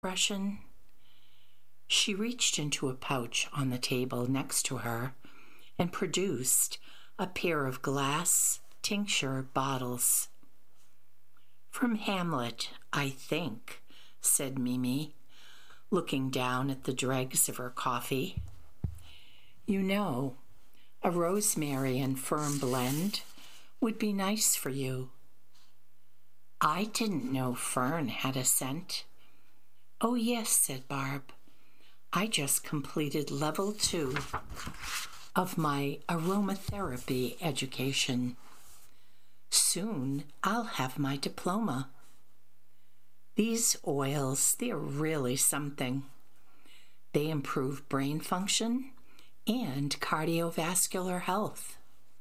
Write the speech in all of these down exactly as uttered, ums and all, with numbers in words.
Russian. She reached into a pouch on the table next to her and produced a pair of glass tincture bottles. From Hamlet, I think, said Mimi, looking down at the dregs of her coffee. You know, a rosemary and fern blend would be nice for you. I didn't know fern had a scent. Oh, yes, said Barb. I just completed level two of my aromatherapy education. Soon I'll have my diploma. These oils, they're really something. They improve brain function and cardiovascular health.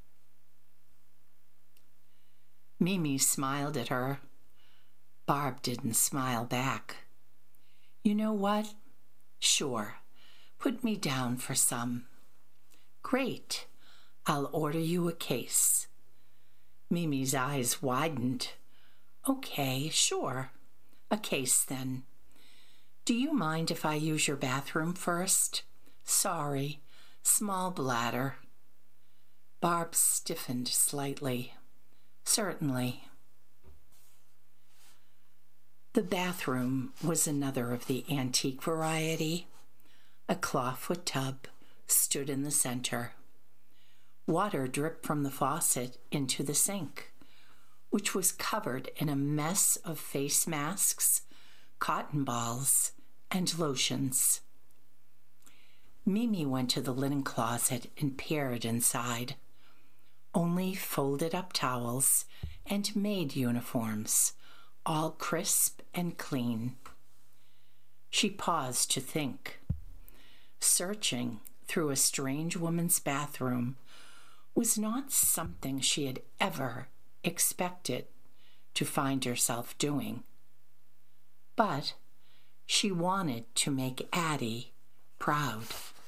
Mimi smiled at her. Barb didn't smile back. You know what? Sure, put me down for some. Great, I'll order you a case. Mimi's eyes widened. Okay, sure, a case then. Do you mind if I use your bathroom first? Sorry, small bladder. Barb stiffened slightly. Certainly. The bathroom was another of the antique variety. A clawfoot tub stood in the center. Water dripped from the faucet into the sink, which was covered in a mess of face masks, cotton balls, and lotions. Mimi went to the linen closet and peered inside. Only folded up towels and maid uniforms, all crisp and clean. She paused to think. Searching through a strange woman's bathroom was not something she had ever expected to find herself doing. But she wanted to make Addie proud.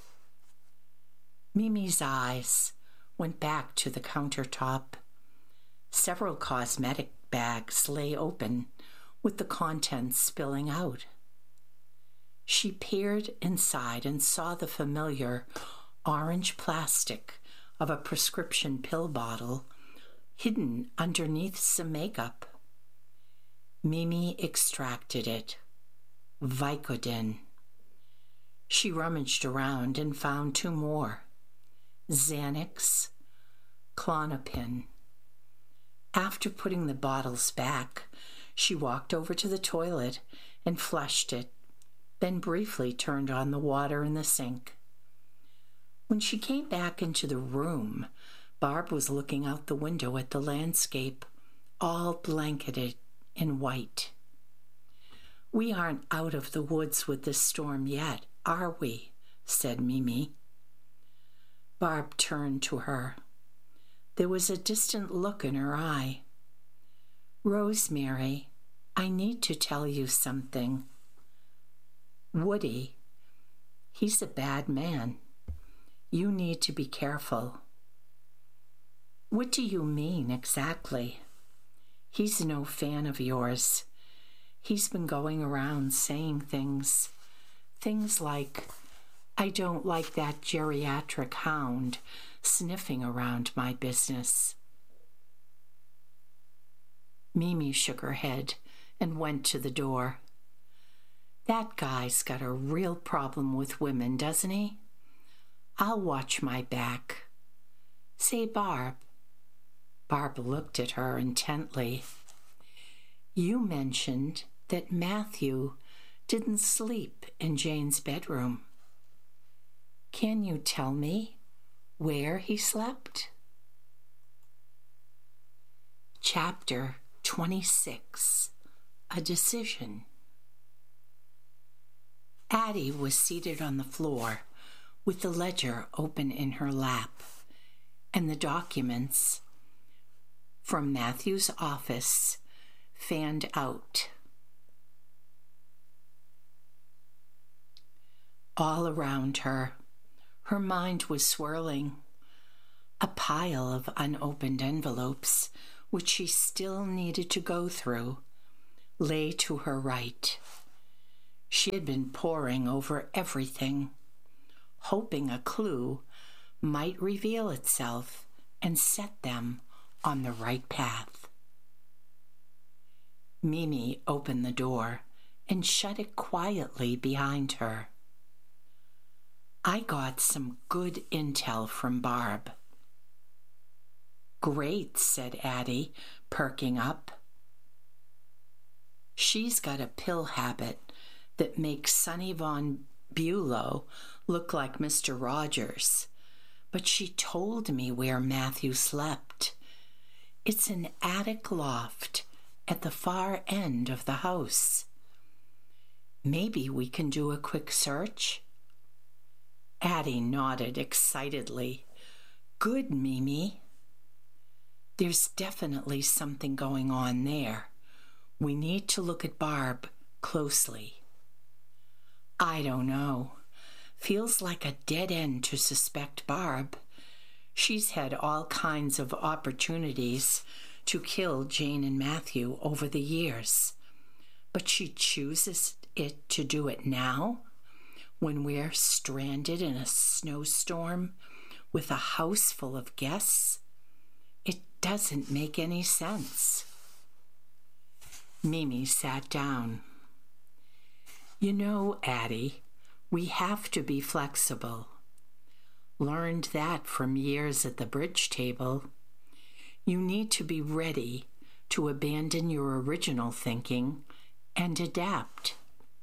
Mimi's eyes went back to the countertop. Several cosmetic bags lay open, with the contents spilling out. She peered inside and saw the familiar orange plastic of a prescription pill bottle hidden underneath some makeup. Mimi extracted it. Vicodin. She rummaged around and found two more. Xanax, Klonopin. After putting the bottles back, she walked over to the toilet and flushed it, then briefly turned on the water in the sink. When she came back into the room, Barb was looking out the window at the landscape, all blanketed in white. We aren't out of the woods with this storm yet, are we? Said Mimi. Barb turned to her. There was a distant look in her eye. Rosemary, I need to tell you something. Woody, he's a bad man. You need to be careful. What do you mean exactly? He's no fan of yours. He's been going around saying things. Things like, I don't like that geriatric hound sniffing around my business. Mimi shook her head and went to the door. That guy's got a real problem with women, doesn't he? I'll watch my back. Say, Barb. Barb looked at her intently. You mentioned that Matthew didn't sleep in Jane's bedroom. Can you tell me where he slept? Chapter twenty-six. A Decision. Addie was seated on the floor with the ledger open in her lap and the documents from Matthew's office fanned out. All around her, her mind was swirling. A pile of unopened envelopes, which she still needed to go through, lay to her right. She had been poring over everything, hoping a clue might reveal itself and set them on the right path. Mimi opened the door and shut it quietly behind her. I got some good intel from Barb. Great, said Addie, perking up. She's got a pill habit that makes Sonny Von Bulow look like Mister Rogers, but she told me where Matthew slept. It's an attic loft at the far end of the house. Maybe we can do a quick search? Addie nodded excitedly. Good, Mimi. There's definitely something going on there. We need to look at Barb closely. I don't know. Feels like a dead end to suspect Barb. She's had all kinds of opportunities to kill Jane and Matthew over the years, but she chooses it to do it now when we're stranded in a snowstorm with a house full of guests. It doesn't make any sense. Mimi sat down. You know, Addie, we have to be flexible. Learned that from years at the bridge table. You need to be ready to abandon your original thinking and adapt.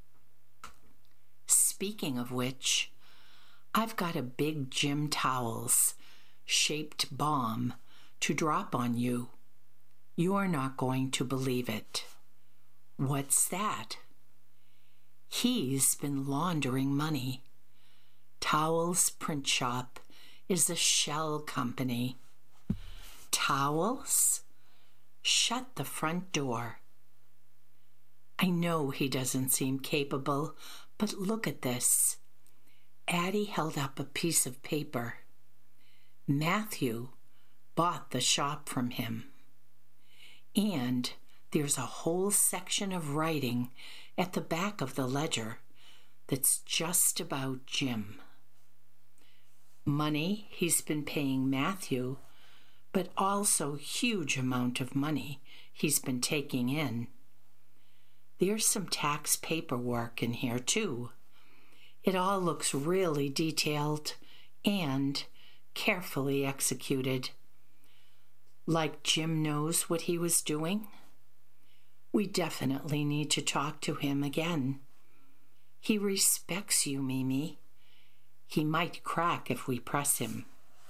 Speaking of which, I've got a big Jim Towels shaped bomb to drop on you. You're not going to believe it. What's that? He's been laundering money. Towels Print Shop is a shell company. Towels? Shut the front door. I know he doesn't seem capable, but look at this. Addie held up a piece of paper. Matthew bought the shop from him. And there's a whole section of writing at the back of the ledger that's just about Jim. Money he's been paying Matthew, but also huge amount of money he's been taking in. There's some tax paperwork in here too. It all looks really detailed and carefully executed. Like Jim knows what he was doing. We definitely need to talk to him again. He respects you, Mimi. He might crack if we press him.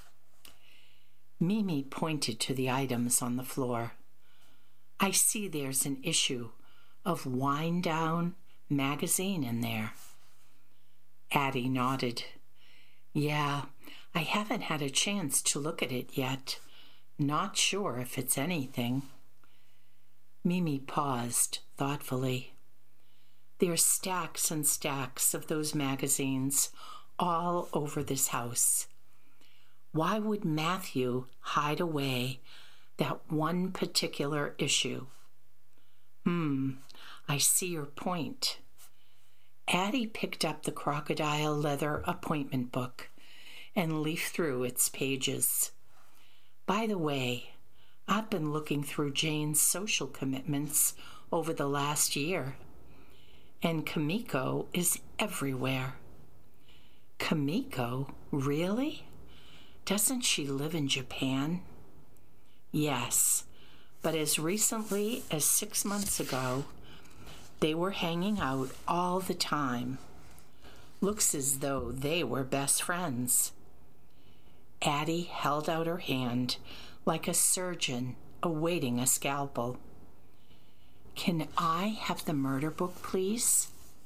Mimi pointed to the items on the floor. I see there's an issue of Wind Down magazine in there. Addie nodded. Yeah, I haven't had a chance to look at it yet. Not sure if it's anything. Mimi paused thoughtfully. There's stacks and stacks of those magazines all over this house. Why would Matthew hide away that one particular issue? Hmm, I see your point. Addie picked up the crocodile leather appointment book and leafed through its pages. By the way, I've been looking through Jane's social commitments over the last year, and Kimiko is everywhere. Kimiko? Really? Doesn't she live in Japan? Yes, but as recently as six months ago, they were hanging out all the time. Looks as though they were best friends. Addie held out her hand like a surgeon awaiting a scalpel. Can I have the murder book, please?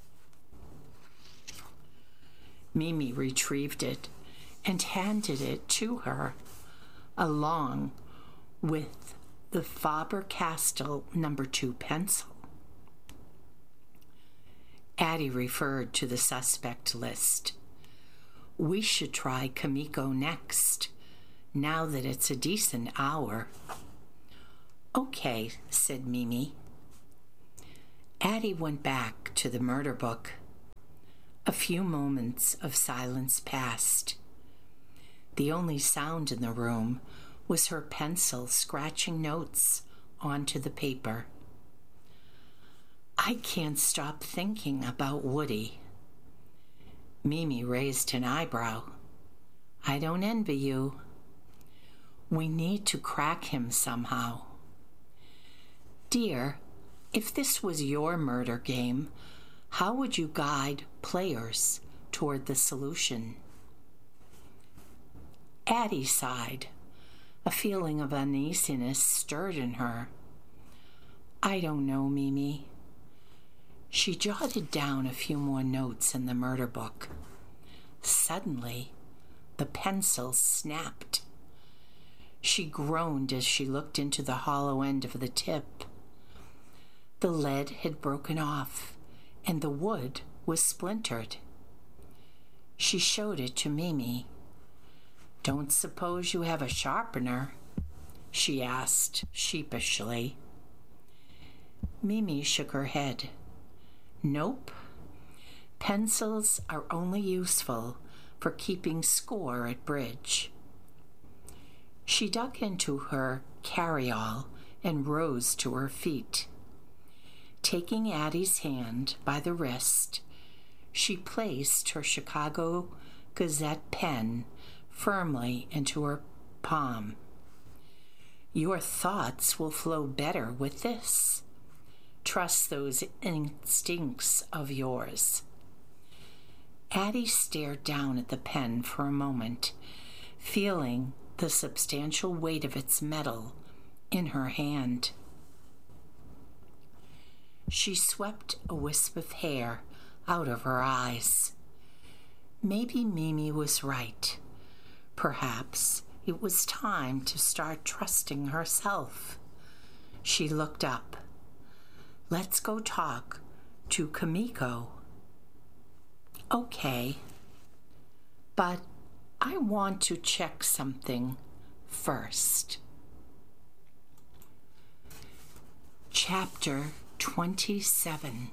Mimi retrieved it and handed it to her, along with the Faber-Castell number two pencil. Addie referred to the suspect list. We should try Kimiko next, now that it's a decent hour. Okay, said Mimi. Addie went back to the murder book A few moments of silence passed. The only sound in the room was her pencil scratching notes onto the paper. I can't stop thinking about Woody. Mimi raised an eyebrow. I don't envy you. We need to crack him somehow. Dear, if this was your murder game, how would you guide players toward the solution? Addie sighed. A feeling of uneasiness stirred in her. I don't know, Mimi. She jotted down a few more notes in the murder book. Suddenly, the pencil snapped. She groaned as she looked into the hollow end of the tip. The lead had broken off, and the wood was splintered. She showed it to Mimi. Don't suppose you have a sharpener? She asked sheepishly. Mimi shook her head. Nope. Pencils are only useful for keeping score at bridge. She dug into her carryall and rose to her feet. Taking Addie's hand by the wrist, she placed her Chicago Gazette pen firmly into her palm. Your thoughts will flow better with this. Trust those instincts of yours. Addie stared down at the pen for a moment, feeling the substantial weight of its metal in her hand. She swept a wisp of hair out of her eyes. Maybe Mimi was right. Perhaps it was time to start trusting herself. She looked up. Let's go talk to Kimiko. Okay, but I want to check something first. Chapter twenty-seven.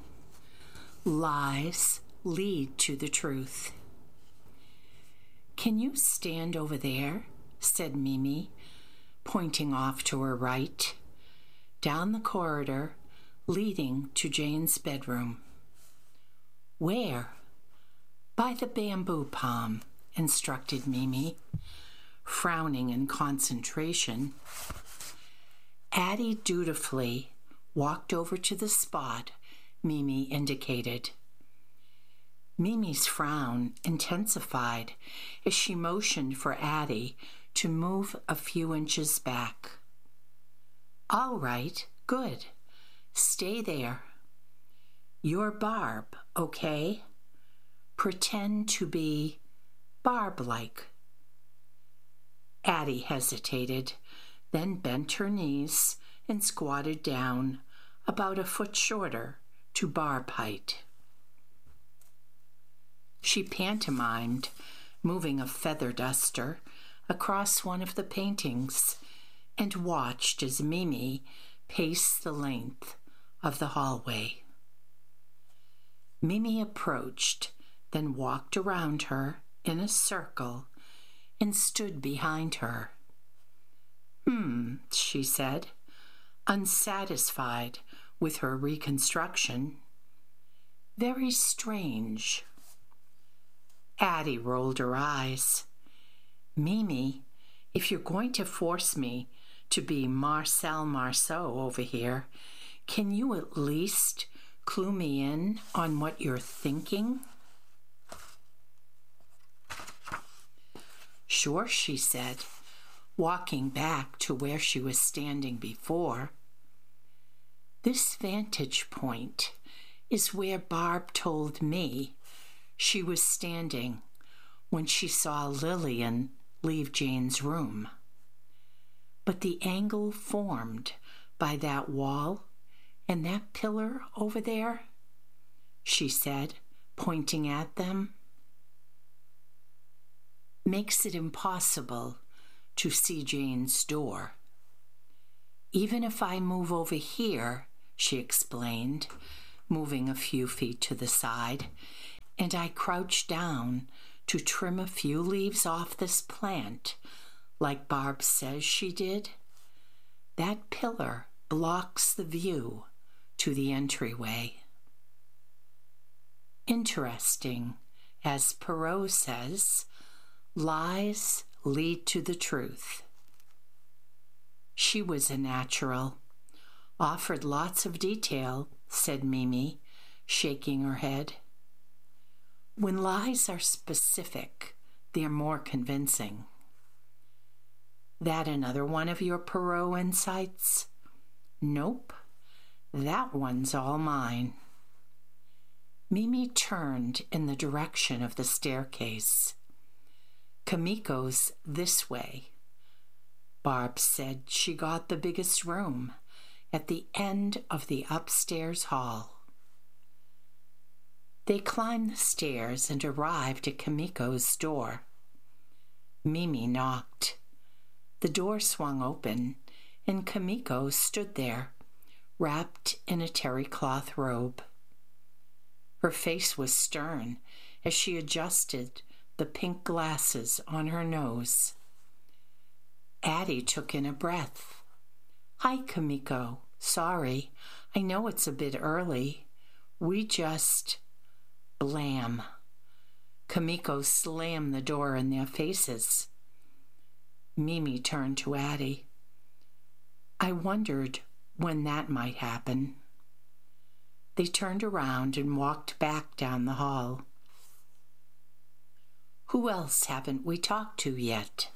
Lies lead to the truth. Can you stand over there? Said Mimi, pointing off to her right, down the corridor leading to Jane's bedroom. Where? By the bamboo palm, instructed Mimi, frowning in concentration. Addie dutifully walked over to the spot Mimi indicated. Mimi's frown intensified as she motioned for Addie to move a few inches back. All right, good. Stay there. You're Barb, okay? Pretend to be Barb-like. Addie hesitated, then bent her knees and squatted down about a foot shorter to Barb height. She pantomimed, moving a feather duster across one of the paintings, and watched as Mimi paced the length of the hallway. Mimi approached, then walked around her in a circle and stood behind her. Hmm, she said, unsatisfied with her reconstruction. Very strange. Addie rolled her eyes. Mimi, if you're going to force me to be Marcel Marceau over here, can you at least clue me in on what you're thinking? Sure, she said, walking back to where she was standing before. This vantage point is where Barb told me she was standing when she saw Lillian leave Jane's room. But the angle formed by that wall and that pillar over there, she said, pointing at them, makes it impossible to see Jane's door. Even if I move over here, she explained, moving a few feet to the side, and I crouch down to trim a few leaves off this plant, like Barb says she did, that pillar blocks the view to the entryway. Interesting, as Perrault says, lies lead to the truth. She was a natural, offered lots of detail, said Mimi, shaking her head. When lies are specific, they're more convincing. That another one of your Perrault insights? Nope, that one's all mine. Mimi turned in the direction of the staircase. Kamiko's this way. Barb said she got the biggest room at the end of the upstairs hall. They climbed the stairs and arrived at Kamiko's door. Mimi knocked. The door swung open, and Kamiko stood there, wrapped in a terry cloth robe. Her face was stern as she adjusted the pink glasses on her nose. Addie took in a breath. Hi, Kamiko. Sorry, I know it's a bit early. We just... Blam. Kamiko slammed the door in their faces. Mimi turned to Addie. I wondered when that might happen. They turned around and walked back down the hall. Who else haven't we talked to yet?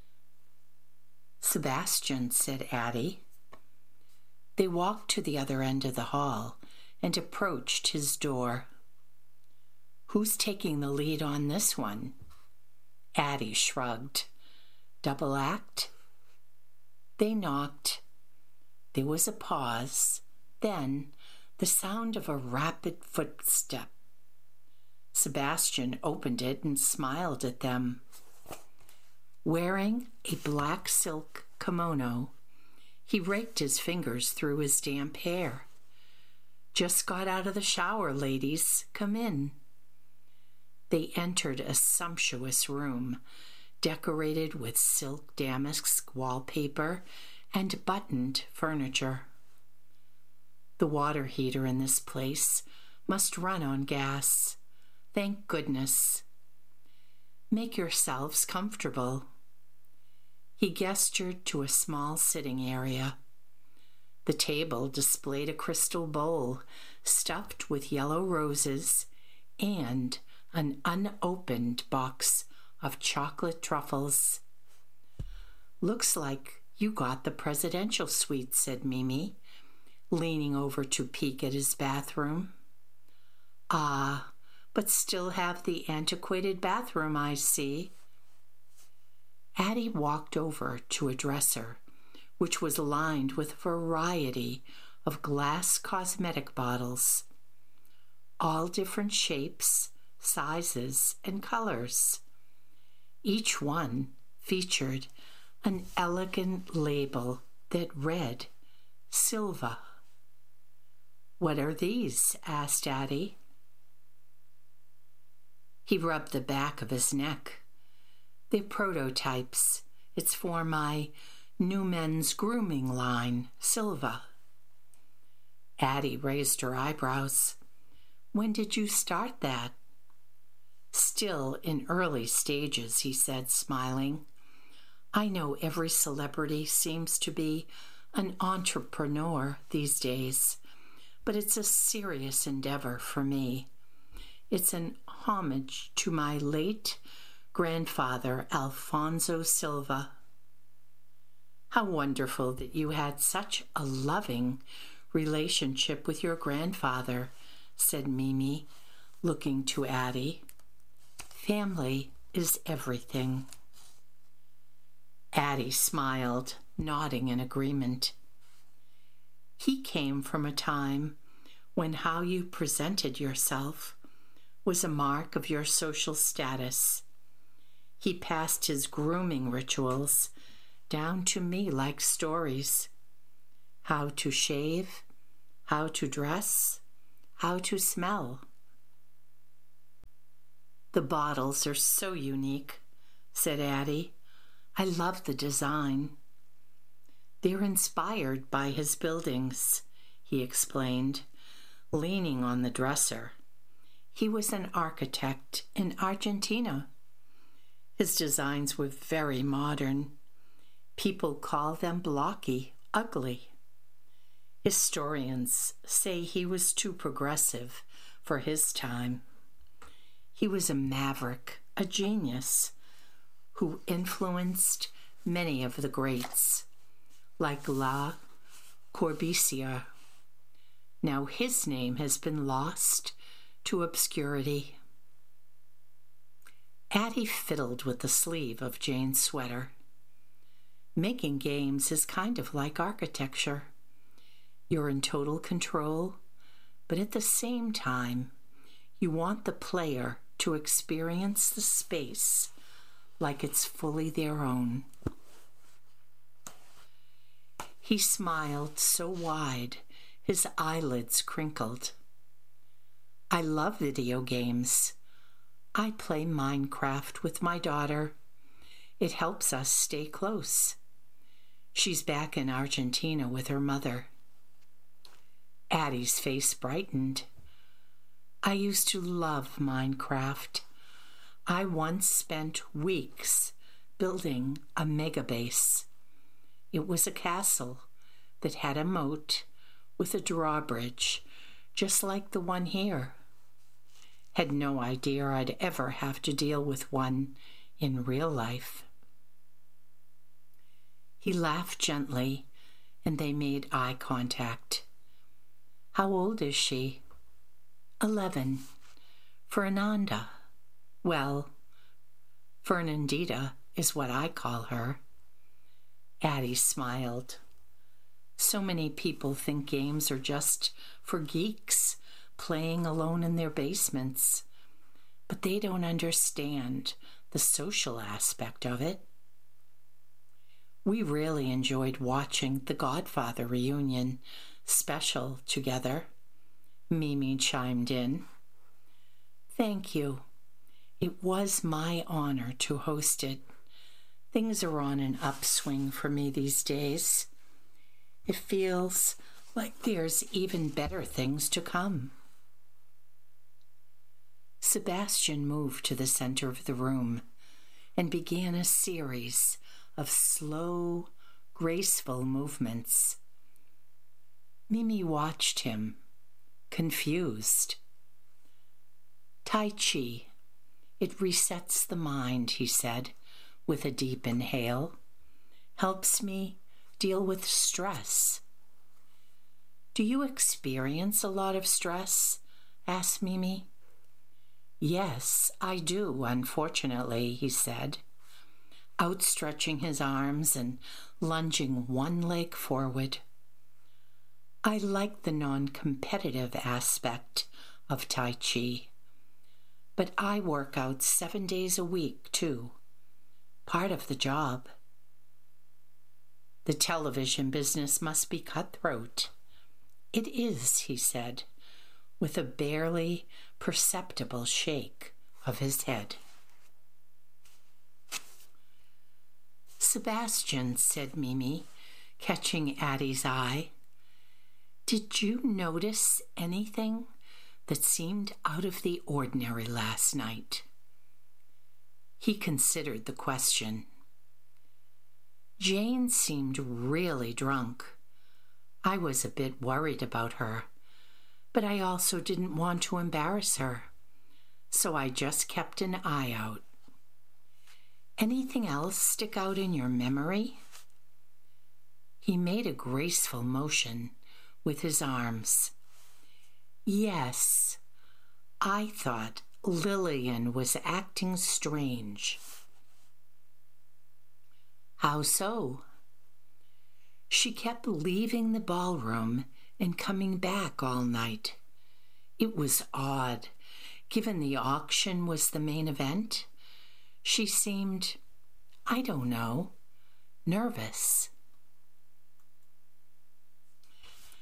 Sebastian, said Addie. They walked to the other end of the hall and approached his door. Who's taking the lead on this one? Addie shrugged. Double act? They knocked. There was a pause, then the sound of a rapid footstep. Sebastian opened it and smiled at them. Wearing a black silk kimono, he raked his fingers through his damp hair. Just got out of the shower, ladies. Come in. They entered a sumptuous room, decorated with silk damask wallpaper and buttoned furniture. The water heater in this place must run on gas. Thank goodness. Make yourselves comfortable. He gestured to a small sitting area. The table displayed a crystal bowl stuffed with yellow roses and an unopened box of chocolate truffles. Looks like you got the presidential suite, said Mimi, leaning over to peek at his bathroom. Ah, but still have the antiquated bathroom, I see. Addie walked over to a dresser, which was lined with a variety of glass cosmetic bottles, all different shapes, sizes, and colors. Each one featured an elegant label that read Silva. What are these? Asked Addie. He rubbed the back of his neck. They're prototypes. It's for my new men's grooming line, Silva. Addie raised her eyebrows. When did you start that? Still in early stages, he said, smiling. I know every celebrity seems to be an entrepreneur these days, but it's a serious endeavor for me. It's an homage to my late grandfather, Alfonso Silva. How wonderful that you had such a loving relationship with your grandfather, said Mimi, looking to Addie. Family is everything. Addie smiled, nodding in agreement. He came from a time when how you presented yourself was a mark of your social status. He passed his grooming rituals down to me like stories. How to shave, how to dress, how to smell. The bottles are so unique, said Addie. I love the design. They're inspired by his buildings, he explained, leaning on the dresser. He was an architect in Argentina. His designs were very modern. People call them blocky, ugly. Historians say he was too progressive for his time. He was a maverick, a genius, who influenced many of the greats, like Le Corbusier. Now his name has been lost to obscurity. Addie fiddled with the sleeve of Jane's sweater. Making games is kind of like architecture. You're in total control, but at the same time, you want the player to experience the space like it's fully their own. He smiled so wide, his eyelids crinkled. I love video games. I play Minecraft with my daughter. It helps us stay close. She's back in Argentina with her mother. Addie's face brightened. I used to love Minecraft. I once spent weeks building a megabase. It was a castle that had a moat with a drawbridge, just like the one here. Had no idea I'd ever have to deal with one in real life. He laughed gently, and they made eye contact. How old is she? Eleven. Fernanda. Well, Fernandita is what I call her. Addie smiled. So many people think games are just for geeks playing alone in their basements, but they don't understand the social aspect of it. We really enjoyed watching the Godfather reunion special together. Mimi chimed in. Thank you. It was my honor to host it. Things are on an upswing for me these days. It feels like there's even better things to come. Sebastian moved to the center of the room and began a series of slow, graceful movements. Mimi watched him, confused. Tai Chi. It resets the mind, he said, with a deep inhale. Helps me deal with stress. Do you experience a lot of stress? Asked Mimi. Yes, I do, unfortunately, he said, outstretching his arms and lunging one leg forward. I like the non-competitive aspect of Tai Chi, but I work out seven days a week, too. Part of the job. The television business must be cutthroat. It is, he said, with a barely perceptible shake of his head. Sebastian, said Mimi, catching Addie's eye, did you notice anything that seemed out of the ordinary last night? He considered the question. Jane seemed really drunk. I was a bit worried about her, but I also didn't want to embarrass her, so I just kept an eye out. Anything else stick out in your memory? He made a graceful motion with his arms. Yes, I thought Lillian was acting strange. How so? She kept leaving the ballroom and coming back all night. It was odd. Given the auction was the main event, she seemed, I don't know, nervous.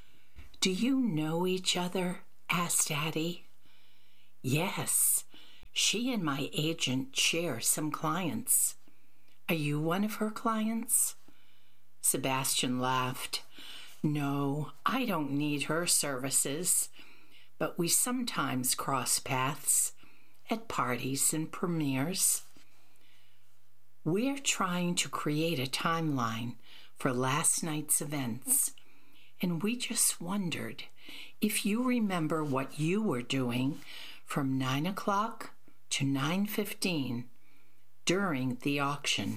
Do you know each other? Asked Addie. Yes, She and my agent share some clients. Are you one of her clients? Sebastian laughed. No, I don't need her services, but we sometimes cross paths at parties and premieres. We're trying to create a timeline for last night's events, and we just wondered if you remember what you were doing from nine o'clock to nine fifteen during the auction.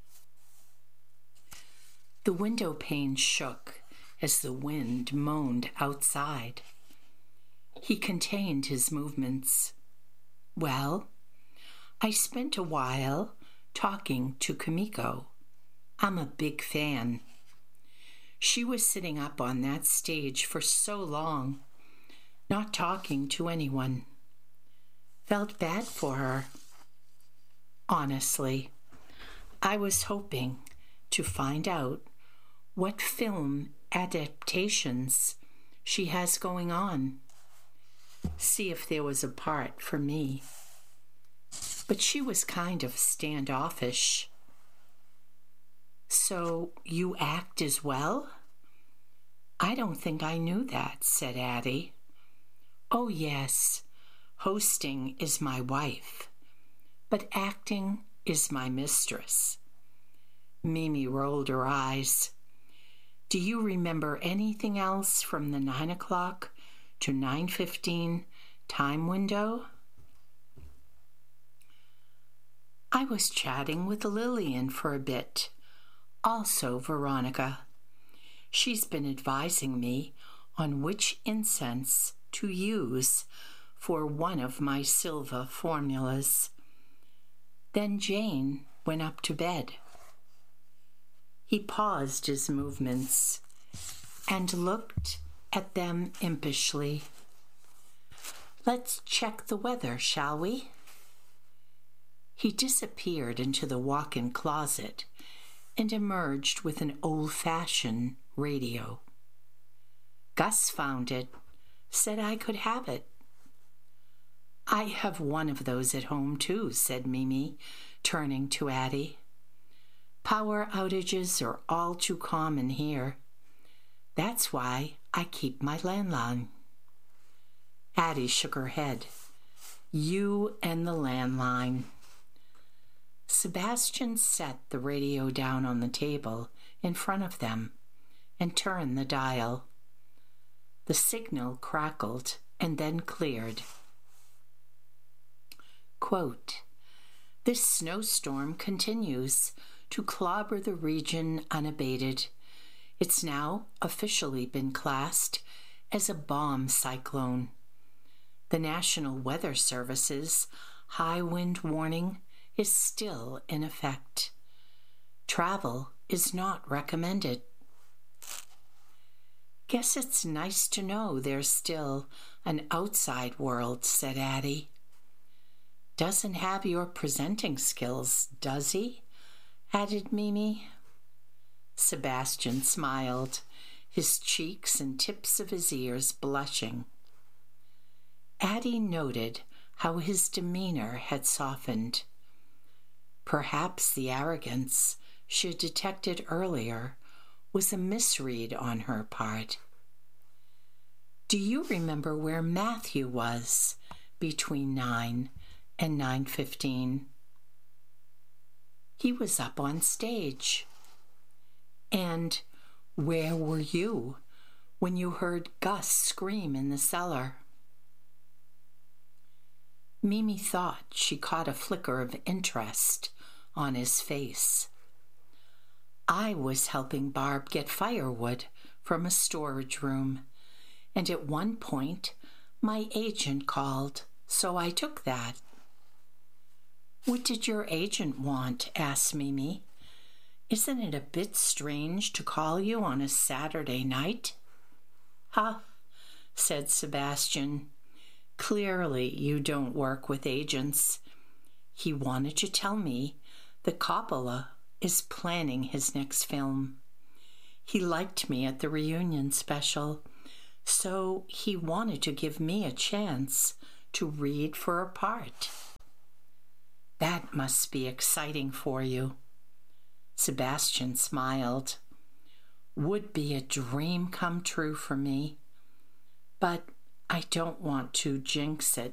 The window pane shook as the wind moaned outside. He contained his movements. Well, I spent a while talking to Kimiko. I'm a big fan. She was sitting up on that stage for so long, not talking to anyone. Felt bad for her. Honestly, I was hoping to find out what film adaptations she has going on. See if there was a part for me. But she was kind of standoffish. So you act as well? I don't think I knew that, said Addie. Oh, yes, hosting is my wife, but acting is my mistress. Mimi rolled her eyes. Do you remember anything else from the nine o'clock to nine fifteen time window? I was chatting with Lillian for a bit, also Veronica. She's been advising me on which incense to use for one of my Silva formulas. Then Jane went up to bed. He paused his movements and looked at them impishly. Let's check the weather, shall we? He disappeared into the walk-in closet and emerged with an old-fashioned radio. Gus found it, said I could have it. I have one of those at home too, said Mimi, turning to Addie. Power outages are all too common here. That's why I keep my landline. Addie shook her head. You and the landline. Sebastian set the radio down on the table in front of them and turned the dial. The signal crackled and then cleared. Quote, this snowstorm continues to clobber the region unabated. It's now officially been classed as a bomb cyclone. The National Weather Service's high wind warning is still in effect. Travel is not recommended. Guess it's nice to know there's still an outside world, said Addie. Doesn't have your presenting skills, does he? Added Mimi. Sebastian smiled, his cheeks and tips of his ears blushing. Addie noted how his demeanor had softened. Perhaps the arrogance she had detected earlier was a misread on her part. Do you remember where Matthew was between nine and nine fifteen? He was up on stage. And where were you when you heard Gus scream in the cellar? Mimi thought she caught a flicker of interest on his face. I was helping Barb get firewood from a storage room, and at one point my agent called, so I took that. What did your agent want? Asked Mimi. Isn't it a bit strange to call you on a Saturday night? Huh, said Sebastian. Clearly you don't work with agents. He wanted to tell me that Coppola is planning his next film. He liked me at the reunion special, so he wanted to give me a chance to read for a part. That must be exciting for you. Sebastian smiled. Would be a dream come true for me, but I don't want to jinx it.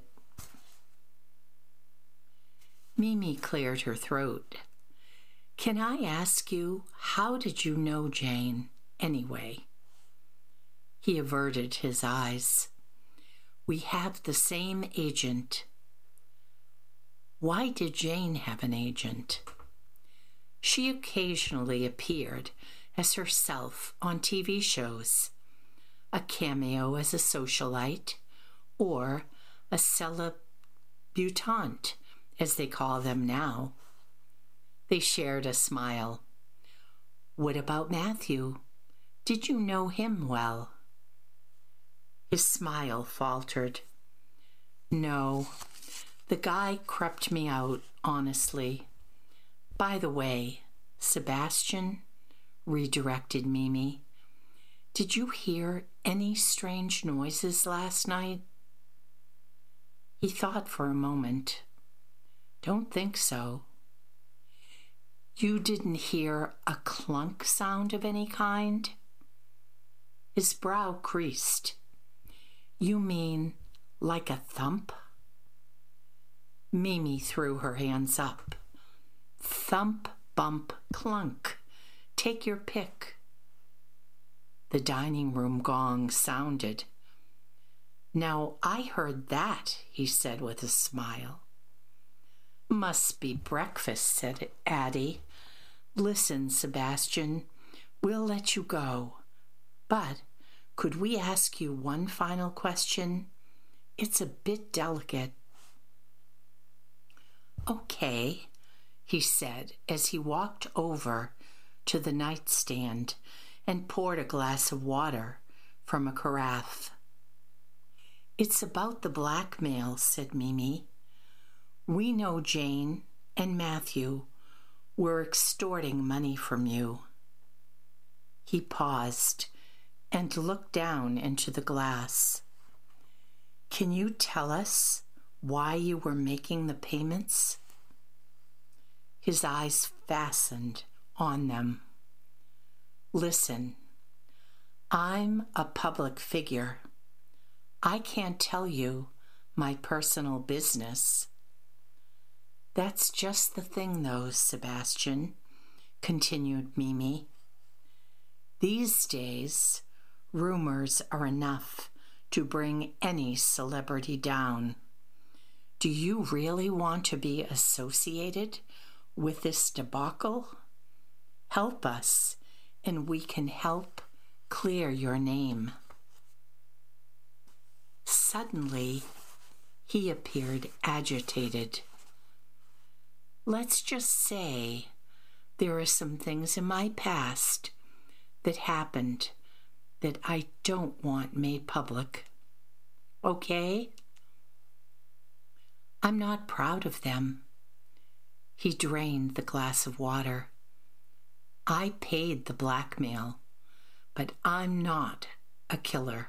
Mimi cleared her throat. Can I ask you, how did you know Jane, anyway? He averted his eyes. We have the same agent. Why did Jane have an agent? She occasionally appeared as herself on T V shows, a cameo as a socialite, or a celebutante, as they call them now. They shared a smile. What about Matthew? Did you know him well? His smile faltered. No, the guy crept me out, honestly. By the way, Sebastian, redirected Mimi, did you hear any strange noises last night? He thought for a moment. Don't think so. You didn't hear a clunk sound of any kind? His brow creased. You mean like a thump? Mimi threw her hands up. Thump, bump, clunk. Take your pick. The dining room gong sounded. Now I heard that, he said with a smile. Must be breakfast, said Addie. Listen, Sebastian, we'll let you go. But could we ask you one final question? It's a bit delicate. Okay, he said as he walked over to the nightstand and poured a glass of water from a carafe. It's about the blackmail, said Mimi. We know Jane and Matthew were extorting money from you. He paused and looked down into the glass. Can you tell us why you were making the payments? His eyes fastened on them. Listen, I'm a public figure. I can't tell you my personal business. That's just the thing, though, Sebastian, continued Mimi. These days, rumors are enough to bring any celebrity down. Do you really want to be associated with this debacle? Help us, and we can help clear your name. Suddenly, he appeared agitated. Let's just say there are some things in my past that happened that I don't want made public. Okay? I'm not proud of them. He drained the glass of water. I paid the blackmail, but I'm not a killer.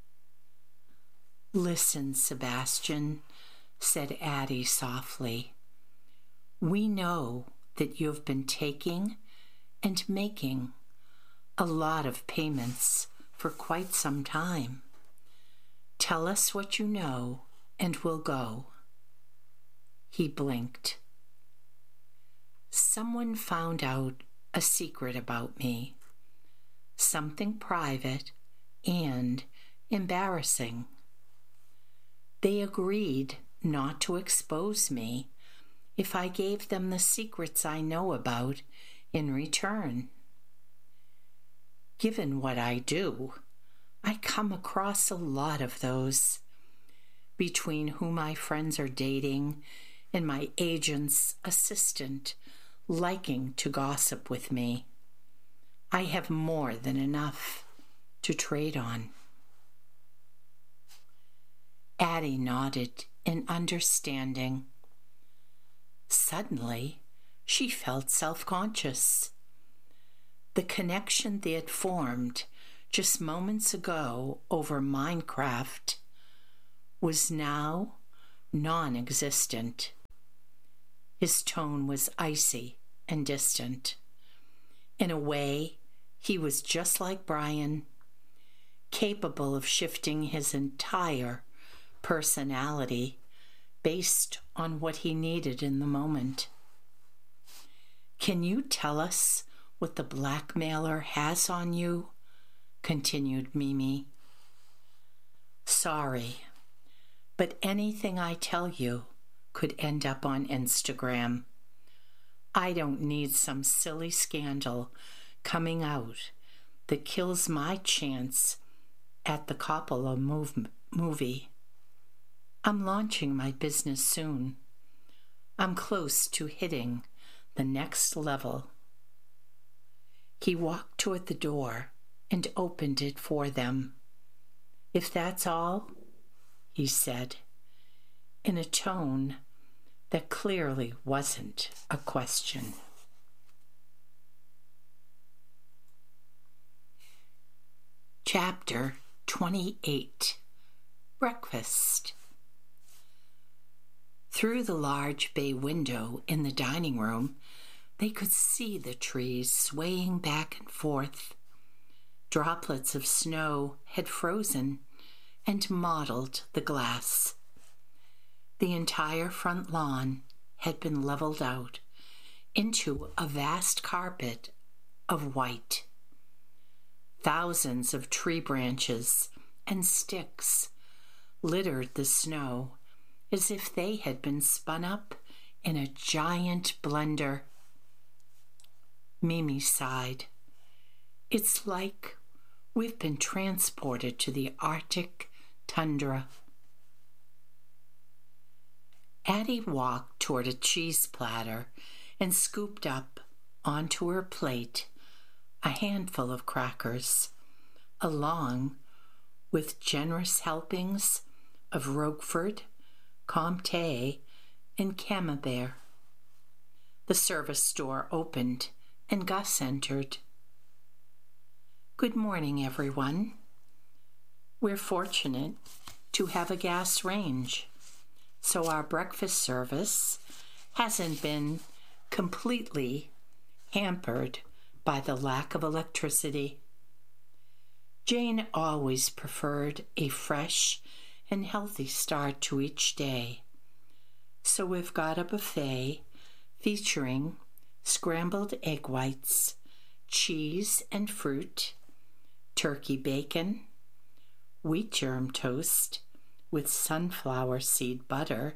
Listen, Sebastian, said Addie softly. We know that you've been taking and making a lot of payments for quite some time. Tell us what you know and we'll go. He blinked. Someone found out a secret about me, something private and embarrassing. They agreed not to expose me if I gave them the secrets I know about in return. Given what I do, I come across a lot of those, between who my friends are dating and my agent's assistant liking to gossip with me. I have more than enough to trade on. Addie nodded in understanding. Suddenly, she felt self-conscious. The connection they had formed just moments ago over Minecraft was now non-existent. His tone was icy and distant. In a way, he was just like Brian, capable of shifting his entire personality based on what he needed in the moment. "Can you tell us what the blackmailer has on you?" continued Mimi. "Sorry, but anything I tell you could end up on Instagram. I don't need some silly scandal coming out that kills my chance at the Coppola move- movie. I'm launching my business soon. I'm close to hitting the next level." He walked toward the door and opened it for them. "If that's all," he said, in a tone that clearly wasn't a question. Chapter twenty-eight. Breakfast. Through the large bay window in the dining room, they could see the trees swaying back and forth. Droplets of snow had frozen and mottled the glass. The entire front lawn had been leveled out into a vast carpet of white. Thousands of tree branches and sticks littered the snow as if they had been spun up in a giant blender. Mimi sighed. "It's like we've been transported to the Arctic tundra." Addie walked toward a cheese platter and scooped up onto her plate a handful of crackers, along with generous helpings of Roquefort, Comté, and Camembert. The service door opened and Gus entered. "Good morning, everyone. We're fortunate to have a gas range, so our breakfast service hasn't been completely hampered by the lack of electricity. Jane always preferred a fresh and healthy start to each day, so we've got a buffet featuring scrambled egg whites, cheese and fruit, turkey bacon, wheat germ toast with sunflower seed butter,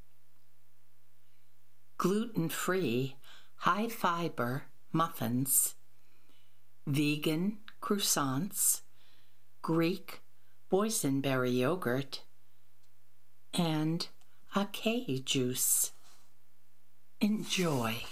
gluten-free, high-fiber muffins, vegan croissants, Greek boysenberry yogurt, and acai juice. Enjoy."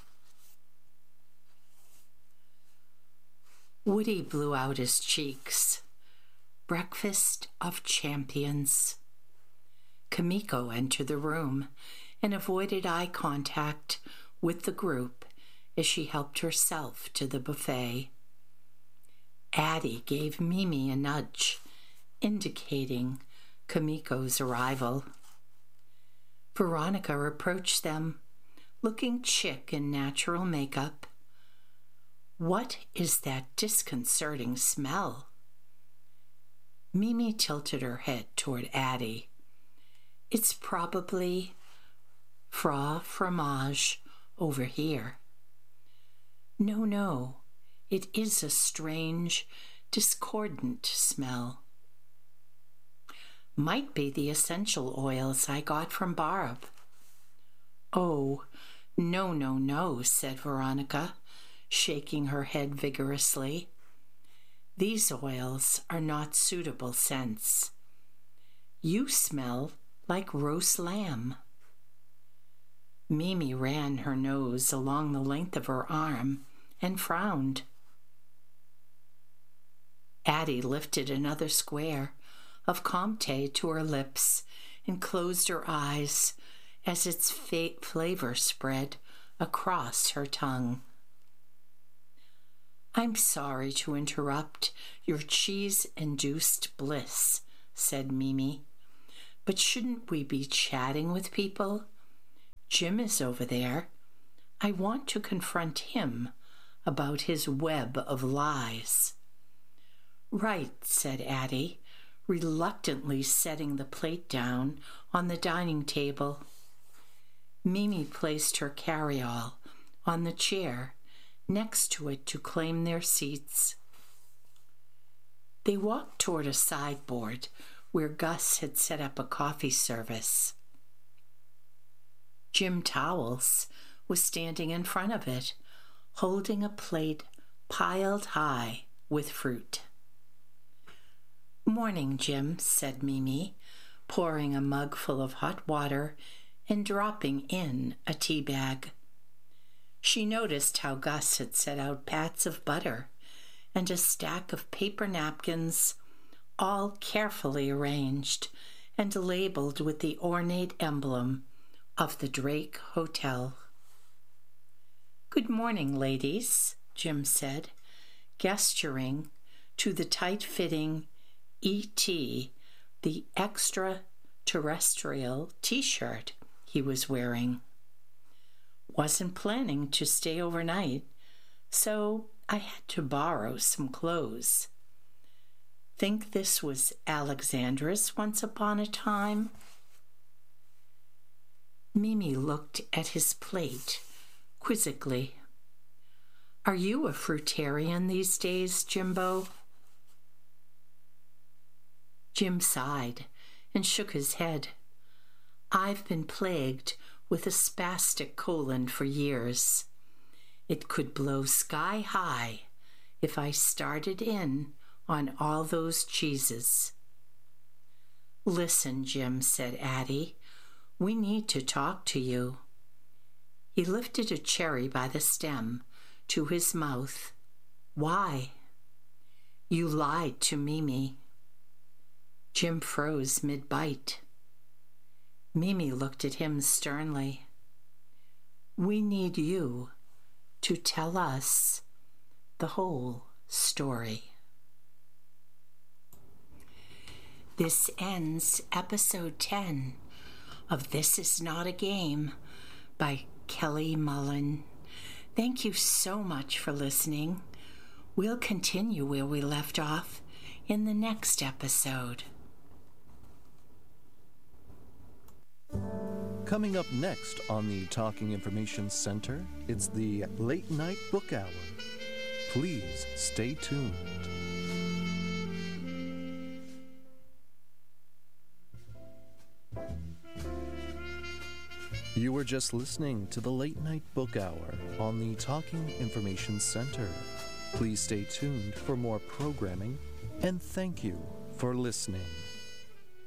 Woody blew out his cheeks. Breakfast of champions. Kimiko entered the room and avoided eye contact with the group as she helped herself to the buffet. Addie gave Mimi a nudge, indicating Kimiko's arrival. Veronica approached them, looking chic in natural makeup. "What is that disconcerting smell?" Mimi tilted her head toward Addie. "It's probably fra fromage over here." "No, no, it is a strange, discordant smell." "Might be the essential oils I got from Barb." "Oh, no, no, no," said Veronica, shaking her head vigorously. "These oils are not suitable scents. You smell like roast lamb." Mimi ran her nose along the length of her arm and frowned. Addie lifted another square of Comté to her lips and closed her eyes as its fa- flavor spread across her tongue. "I'm sorry to interrupt your cheese-induced bliss," said Mimi, "but shouldn't we be chatting with people? Jim is over there. I want to confront him about his web of lies." "Right," said Addie, reluctantly setting the plate down on the dining table. Mimi placed her carryall on the chair next to it to claim their seats. They walked toward a sideboard where Gus had set up a coffee service. Jim Towels was standing in front of it, holding a plate piled high with fruit. "Morning, Jim," said Mimi, pouring a mug full of hot water and dropping in a tea bag. She noticed how Gus had set out pats of butter and a stack of paper napkins, all carefully arranged and labeled with the ornate emblem of the Drake Hotel. "Good morning, ladies," Jim said, gesturing to the tight-fitting E T, the extraterrestrial T-shirt he was wearing. "Wasn't planning to stay overnight, so I had to borrow some clothes. Think this was Alexandra's once upon a time?" Mimi looked at his plate quizzically. "Are you a fruitarian these days, Jimbo?" Jim sighed and shook his head. "I've been plagued with a spastic colon for years. It could blow sky high if I started in on all those cheeses." "Listen, Jim," said Addie, "we need to talk to you." He lifted a cherry by the stem to his mouth. "Why?" "You lied to Mimi." Jim froze mid-bite. Mimi looked at him sternly. "We need you to tell us the whole story." This ends episode ten of This Is Not a Game by Kelly Mullen. Thank you so much for listening. We'll continue where we left off in the next episode. Coming up next on the Talking Information Center, it's the Late Night Book Hour. Please stay tuned. You were just listening to the Late Night Book Hour on the Talking Information Center. Please stay tuned for more programming, and thank you for listening.